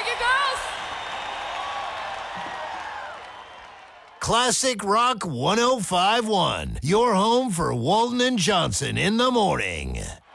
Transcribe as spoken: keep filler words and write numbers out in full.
Thank you, girls. Classic Rock one oh five point one. Your home for Walton and Johnson in the morning.